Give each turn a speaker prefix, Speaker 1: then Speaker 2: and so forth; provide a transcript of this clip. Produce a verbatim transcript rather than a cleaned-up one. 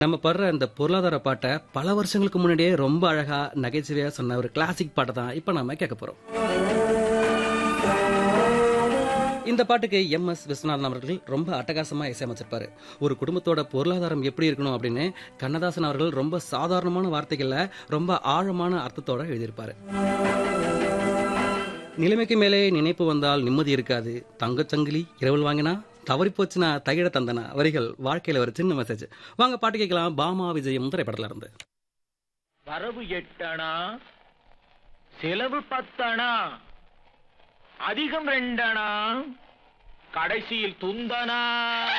Speaker 1: நம்ம படுற இந்த பொருளாதார பாட்டை பல வருஷங்களுக்கு முன்னாடியே ரொம்ப அழகா நகைச்சுவையா சொன்ன ஒரு கிளாசிக் பாட்டை தான் இப்ப நாம கேட்க போறோம். இந்த பாட்டுக்கு எம் எஸ் விஸ்வநாதன் அவர்கள் ரொம்ப அட்டகாசமா இசையமைச்சிருப்பாரு. ஒரு குடும்பத்தோட பொருளாதாரம் எப்படி இருக்கணும் அப்படின்னு கண்ணதாசன் அவர்கள் ரொம்ப சாதாரணமான வார்த்தைகள்ல ரொம்ப ஆழமான அர்த்தத்தோட எழுதியிருப்பாரு. நிலைமைக்கு மேலே நினைப்பு வந்தால் நிம்மதி இருக்காது, தங்கச்சங்கிலி இரவல் வாங்கினா தவறி போச்சுன்னா தகிட தந்தனா வரிகள் வாழ்க்கையில ஒரு சின்ன மெசேஜ். வாங்க பாட்டு கேட்கலாம். பாமா விஜயம் திரைப்படத்துல இருந்து.
Speaker 2: வரவு எட்டணா, செலவு பத்தணா, அதிகம் ரெண்டணா, கடைசியில் துந்தனா.